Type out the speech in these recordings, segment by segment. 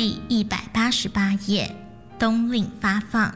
第188页，冬令发放。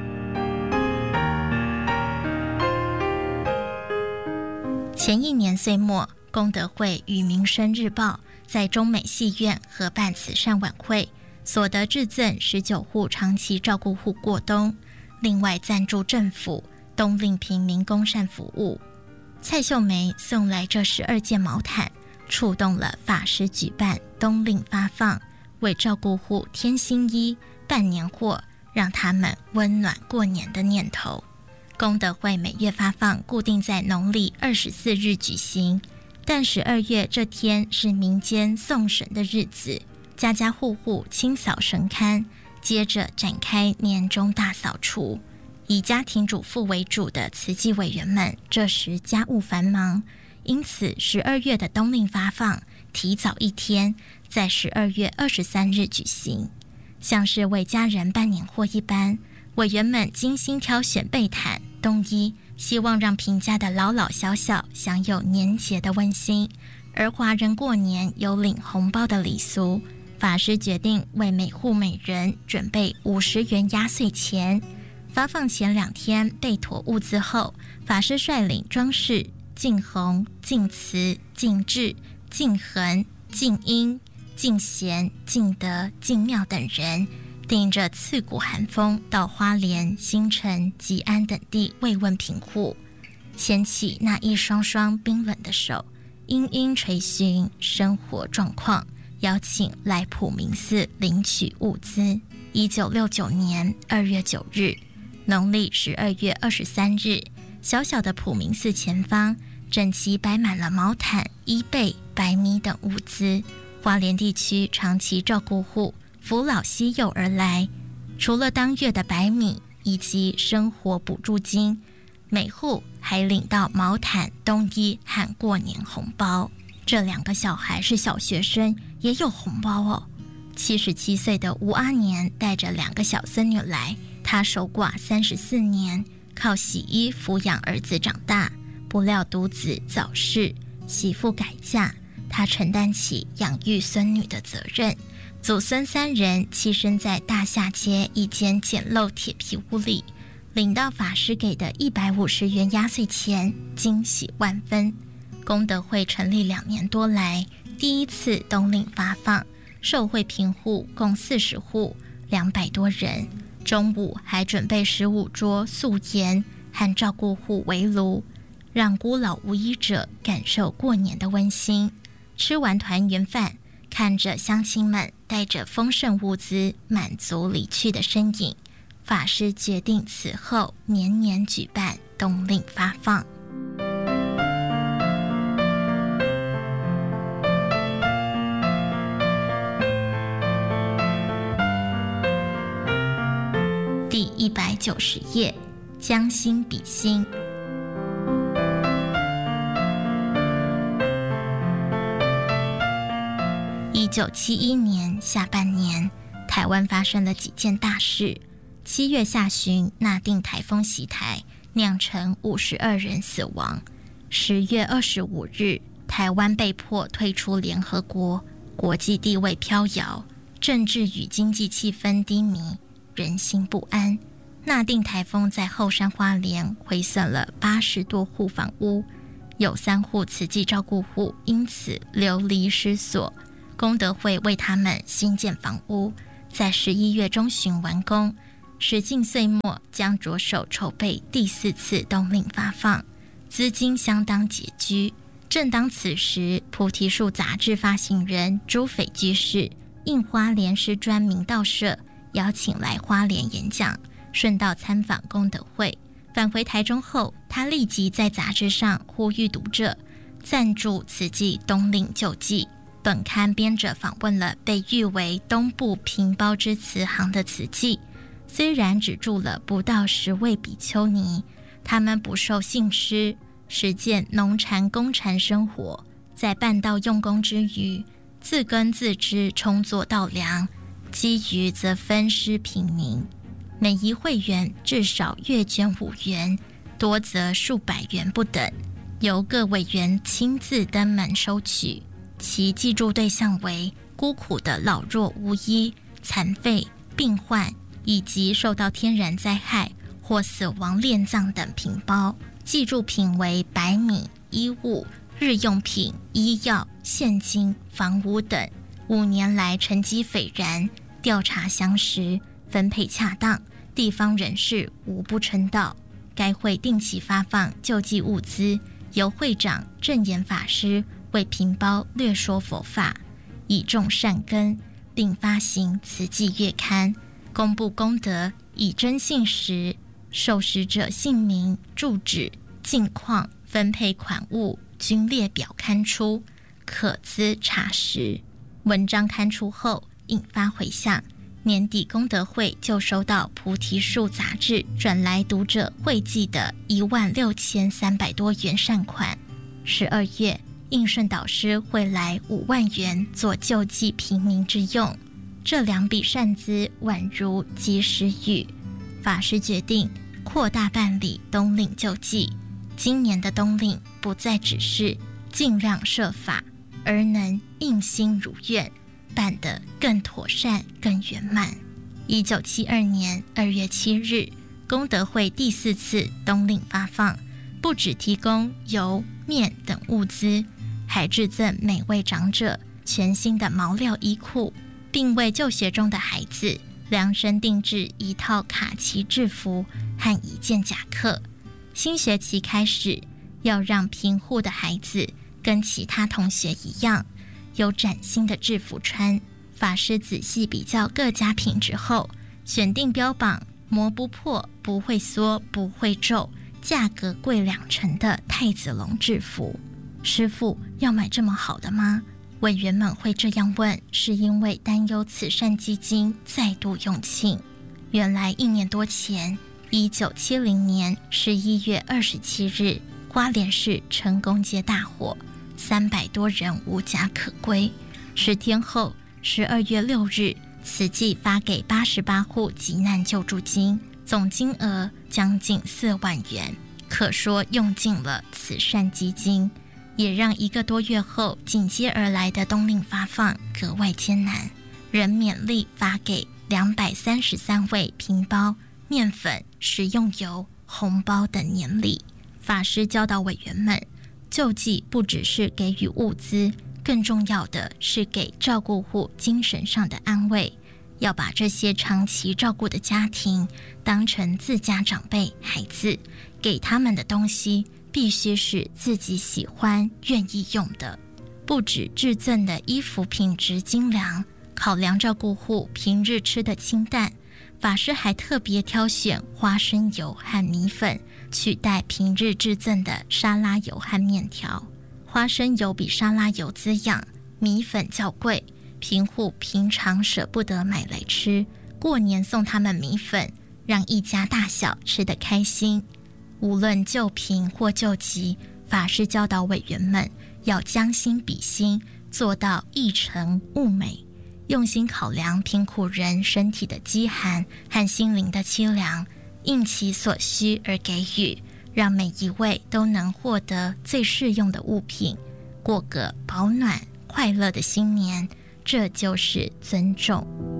前一年岁末，功德会与民生日报在中美戏院合办慈善晚会，所得致赠19户长期照顾户过冬，另外赞助政府冬令平民公善服务。蔡秀梅送来这12件毛毯，触动了法师举办冬令发放，为照顾户添新衣、办年货，让他们温暖过年的念头。功德会每月发放固定在农历24日举行，但12月这天是民间送神的日子，家家户户清扫神龛，接着展开年终大扫除。以家庭主妇为主的慈济委员们这时家务繁忙，因此12月的冬令发放提早一天，在12月23日举行。像是为家人办年货一般，委员们精心挑选被毯、冬衣，希望让平家的老老小小享有年节的温馨。而华人过年有领红包的礼俗，法师决定为每户每人准备50元压岁钱。发放前2天备妥物资后，法师率领装饰、净红、净慈、净智、净恒、净因、净贤、净德、净妙等人，顶着刺骨寒风到花莲、新城、吉安等地慰问贫户，牵起那一双双冰冷的手，殷殷垂询生活状况，邀请来普明寺领取物资。1969年2月9日，农历12月23日，小小的普明寺前方整齐摆满了毛毯、衣被、白米等物资。花莲地区长期照顾户扶老携幼而来，除了当月的白米以及生活补助金，每户还领到毛毯、冬衣和过年红包。这2个小孩是小学生，也有红包哦。77岁的吴阿年带着2个小孙女来，他守寡34年，靠洗衣抚养儿子长大，不料独子早逝，媳妇改嫁，他承担起养育孙女的责任。祖孙3人栖身在大夏街一间简陋铁皮屋里，领到法师给的150元压岁钱，惊喜万分。功德会成立2年多来，第一次冬令发放，受惠贫户共40户，200多人。中午还准备15桌素盐和照顾户围炉，让孤老无依者感受过年的温馨。吃完团圆饭，看着乡亲们带着丰盛物资满足离去的身影，法师决定此后年年举办冬令发放。第190页，将心比心。1971年下半年，台湾发生了几件大事。7月下旬，那定台风袭台，酿成52人死亡。10月25日，台湾被迫退出联合国，国际地位飘摇，政治与经济气氛低迷，人心不安。那定台风在后山花莲毁损了80多户房屋，有3户慈济照顾户因此流离失所。功德会为他们新建房屋，在11月中旬完工。时近岁末，将着手筹备第4次冬令发放，资金相当拮据。正当此时，菩提树杂志发行人朱斐居士应花莲师专明道社邀请来花莲演讲，顺道参访功德会。返回台中后，他立即在杂志上呼吁读者赞助慈济冬令救济。本刊编者访问了被誉为东部平包之慈行的慈济，虽然只住了不到10位比丘尼，他们不受信施，实践农禅工禅生活，在办道用功之余，自耕自织充作稻粮，积余则分施平民。每一会员至少月捐5元，多则数百元不等，由各委员亲自登门收取。其记住对象为孤苦的老弱无依、 残废、病患以及受到天然灾害或死亡殓葬等品包，计注品为白米、衣物、日用品、医药、现金、房屋等。5年来成绩斐然，调查详实，分配恰当，地方人士无不称道。该会定期发放救济物资，由会长证严法师为品包略说佛法，以种善根，并发行慈济月刊，公布功德，以真信实，受施者姓名、住址、近况、分配款物均列表刊出，可资查实。文章刊出后引发回响，年底功德会就收到菩提树杂志转来读者汇集的16300多元善款。12月应顺导师会来5万元做救济平民之用，这2笔善资宛如及时雨。法师决定扩大办理冬令救济，今年的冬令不再只是尽量设法，而能应心如愿，办得更妥善、更圆满。1972年2月7日，功德会第4次冬令发放，不只提供油、面等物资，还致赠每位长者全新的毛料衣裤，并为就学中的孩子量身定制1套卡其制服和1件夹克。新学期开始，要让贫户的孩子跟其他同学一样，有崭新的制服穿。法师仔细比较各家品质后，选定标榜磨不破、不会缩、不会皱、价格贵2成的太子龙制服。师父，要买这么好的吗？委员们会这样问，是因为担忧慈善基金再度用罄。原来1年多前，1970年11月27日，花莲市成功街大火，300多人无家可归。10天后，12月6日，慈济发给88户急难救助金，总金额将近4万元，可说用尽了慈善基金，也让1个多月后紧接而来的冬令发放格外艰难。仍勉励发给233位平包、面粉、食用油、红包等年礼。法师教导委员们，救济不只是给予物资，更重要的是给照顾户精神上的安慰，要把这些长期照顾的家庭当成自家长辈、孩子，给他们的东西必须是自己喜欢、愿意用的。不止致赠的衣服品质精良，考量照顾户平日吃的清淡，法师还特别挑选花生油和米粉，取代平日致赠的沙拉油和面条。花生油比沙拉油滋养，米粉较贵，贫户平常舍不得买来吃，过年送他们米粉，让一家大小吃得开心。无论救贫或救急，法师教导委员们要将心比心，做到一诚物美，用心考量贫苦人身体的饥寒和心灵的凄凉，应其所需而给予，让每一位都能获得最适用的物品，过个保暖快乐的新年，这就是尊重。